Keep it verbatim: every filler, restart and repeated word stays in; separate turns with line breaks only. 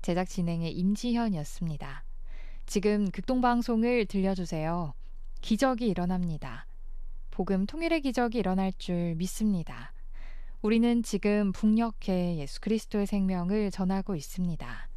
제작 진행의 임지현이었습니다. 지금 극동방송을 들려주세요. 기적이 일어납니다. 복음 통일의 기적이 일어날 줄 믿습니다. 우리는 지금 북녘에 예수 그리스도의 생명을 전하고 있습니다.